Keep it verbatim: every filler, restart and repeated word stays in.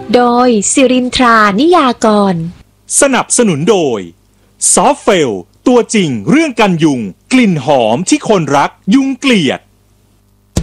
โดยสิรินทรานิยากรสนับสนุนโดยซอฟเฟลตัวจริงเรื่องกันยุงกลิ่นหอมที่คนรักยุงเกลียด